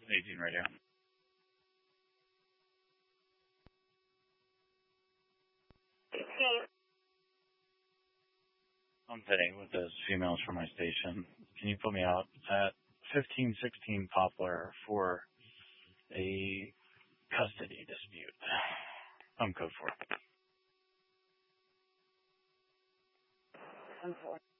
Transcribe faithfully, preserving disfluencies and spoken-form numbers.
eighteen radio. I'm petting with those females from my station. Can you put me out at fifteen sixteen Poplar for a custody dispute? I'm code four. I'm four.